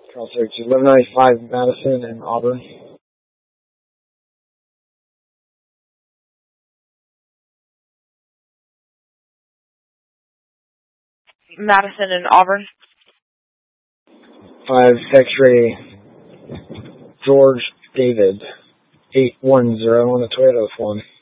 Call search 1195 Madison and Auburn. Madison and Auburn. 5 X-ray George David 810 on the Toyota one.